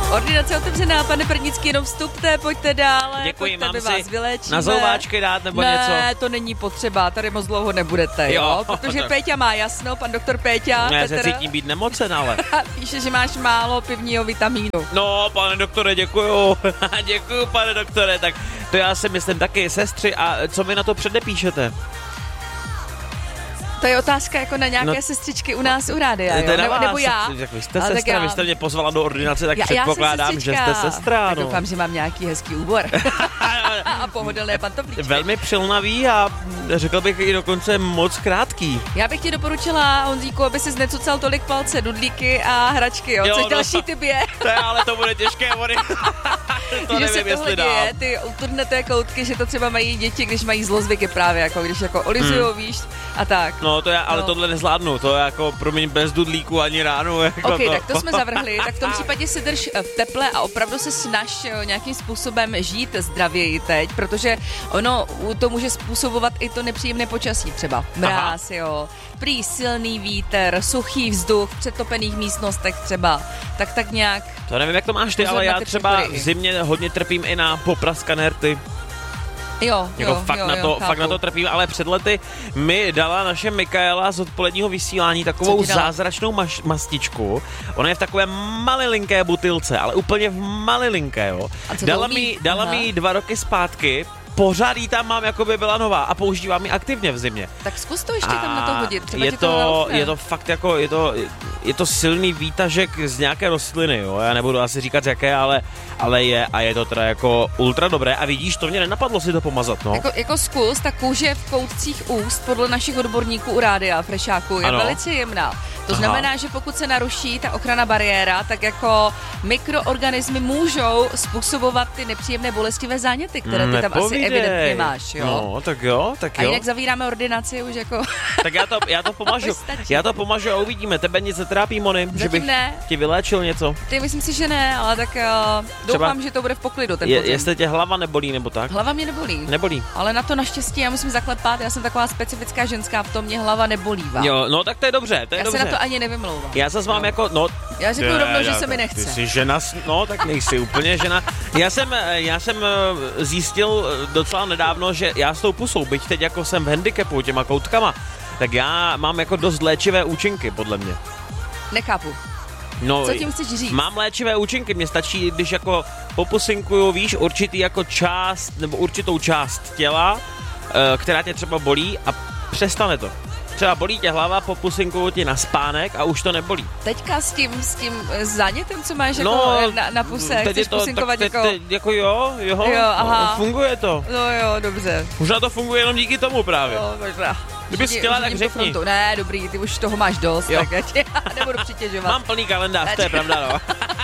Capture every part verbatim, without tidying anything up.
Ordinace otevřená, pane Brnický, jenom vstupte, pojďte dále. Děkuji, pojďte, mám my si vás vylečíme. na zouváčky dát nebo ne, něco? Ne, to není potřeba, tady moc dlouho nebudete, jo, jo protože tak. Péťa má jasno, pan doktor Péťa. Já se cítím být nemocen, ale. Píše, že máš málo pivního vitamínu. No, pane doktore, děkuju. Děkuju, pane doktore, tak to já si myslím taky, sestři, a co vy na to předepíšete? To je otázka jako na nějaké no, sestřičky u nás u rádia, jo? Nebo, nebo já. Tak vy jste sestra, já... vy jste mě pozvala do ordinace, tak já, předpokládám, já že jste sestra. Tak no. doufám, že mám nějaký hezký úbor. A pohodlné pantoflíčky. Velmi přilnavý a řekl bych i dokonce moc krátký. Já bych ti doporučila, Honzíku, aby si necucal tolik palce, dudlíky a hračky, jo? jo což no, další typ je. To je, ale to bude těžké vody. To že nevím, se tohle děje, ty uturneté koutky, že to třeba mají děti, když mají zlozvyky právě, jako když jako olizujou, hmm. víš, a tak. No to já, ale no. tohle nezvládnu, to je jako pro mě bez dudlíku ani ránu. Jako ok, to. tak to jsme zavrhli, tak v tom případě si drž v teple a opravdu se snaž jo, nějakým způsobem žít zdravěji teď, protože ono to může způsobovat i to nepříjemné počasí třeba. Mráz, jo, prý silný vítr, suchý vzduch v přetopených místnostech třeba, tak tak nějak. To nevím, jak to máš ty, ale já třeba v zimě hodně trpím i na popraskané rty. Jo, jako jo, fakt, jo, na to, jo, fakt na to trpím, ale před lety mi dala naše Mikaela z odpoledního vysílání takovou zázračnou maš, mastičku. Ona je v takové malilinké butilce, ale úplně v malilinké, jo. Dala mi, dala mi dva roky zpátky, pořád jí tam mám, jako by byla nová a používám ji aktivně v zimě. Tak zkus to ještě a tam na to hodit. Třeba je, to, to je to fakt jako, je to, je to silný výtažek z nějaké rostliny, jo. Já nebudu asi říkat jaké, ale, ale je a je to teda jako ultra dobré a vidíš, to mě nenapadlo si to pomazat, no. Jako, jako zkus, ta kůže v koutcích úst podle našich odborníků u rádia Frešáku je ano. velice jemná. To Aha. znamená, že pokud se naruší ta ochrana bariéra, tak jako mikroorganismy můžou způsobovat ty nepříjemné bolestivé záněty, které ty tam asi evidentně máš, jo? No, tak jo, tak jo. A jinak zavíráme ordinaci už jako... Tak já to, já to pomažu, já to pomažu a uvidíme. Tebe nic netrápí, Moni? Zatím že bych ne. ti vyléčil něco? Ty myslím si, že ne, ale tak uh, doufám, Třeba že to bude v poklidu ten je, jestli tě hlava nebolí nebo tak? Hlava mě nebolí. Nebolí. Ale na to naštěstí já musím zaklepat, já jsem taková specifická ženská, v tom mě hlava nebolívá. Jo, no tak to je dobře, to je já dobře. Já se na to ani nevymlouvám. Já zase mám no. jako, no... Já řeknu ne, rovnou, že já, se mi nechce. Ty jsi žena, no tak nejsi úplně žena. Já jsem, já jsem zjistil docela nedávno, že já s tou pusou, byť teď jako jsem v handicapu těma koutkama, tak já mám jako dost léčivé účinky, podle mě. Nechápu. No, co tím chceš říct? Mám léčivé účinky, mně stačí, když jako popusinkuju, víš, určitý jako část, nebo určitou část těla, která tě třeba bolí a přestane to. Třeba bolí tě hlava, popusinkuju ti na spánek a už to nebolí. Teďka s tím, s tím zánětem, co máš no, jako na, na puse, chceš to, pusinkovat jako... Te, jako jo, jo, jo aha. No, funguje to. No jo, dobře. Možná to funguje jenom díky tomu právě. Jo, možná. Kdybys chtěla, tak řekni. Ne, dobrý, ty už toho máš dost, jo. Tak já tě nebudu přitěžovat. Mám plný kalendář, to je pravda, no.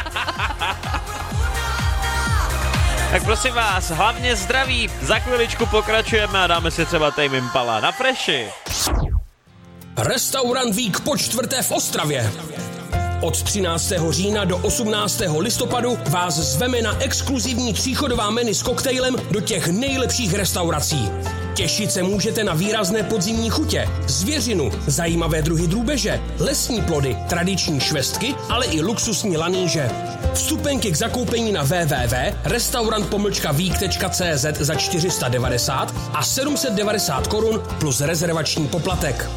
Tak prosím vás, hlavně zdraví, za chviličku pokračujeme a dáme si třeba Tame Impala na Freši. Restaurant Vík po čtvrté v Ostravě. Od třináctého října do osmnáctého listopadu vás zveme na exkluzivní tříchodová menu s koktejlem do těch nejlepších restaurací. Těšit se můžete na výrazné podzimní chutě, zvěřinu, zajímavé druhy drůbeže, lesní plody, tradiční švestky, ale i luxusní laníže. Vstupenky k zakoupení na w w w tečka restaurant pomlčka vík tečka c z za čtyři sta devadesát a sedm set devadesát korun plus rezervační poplatek.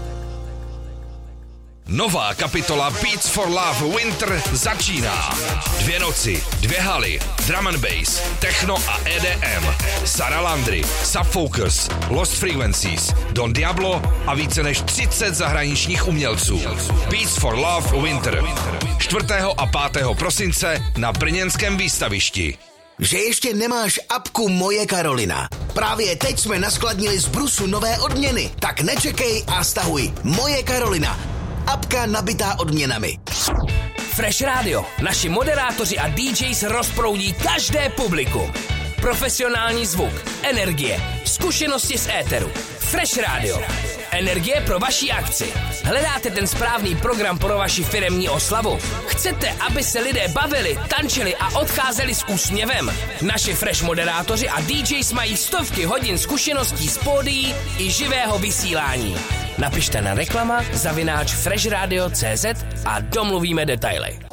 Nová kapitola Beats for Love Winter začíná. Dvě noci, dvě haly, drum and bass, techno a E D M, Sarah Landry, Subfocus, Lost Frequencies, Don Diablo a více než třicet zahraničních umělců. Beats for Love Winter. čtvrtého a pátého prosince na brněnském výstavišti. Že ještě nemáš apku Moje Karolina. Právě teď jsme naskladnili z Brusu nové odměny. Tak nečekej a stahuj Moje Karolina. Apka nabitá odměnami. Fresh Radio. Naši moderátoři a D Js rozproudí každé publikum. Profesionální zvuk, energie, zkušenosti z éteru. Fresh Radio. Energie pro vaši akci. Hledáte ten správný program pro vaši firemní oslavu? Chcete, aby se lidé bavili, tančili a odcházeli s úsměvem? Naši Fresh moderátoři a D Js mají stovky hodin zkušeností z pódií i živého vysílání. Napište na reklama zavináč freshradio tečka cz a domluvíme detaily.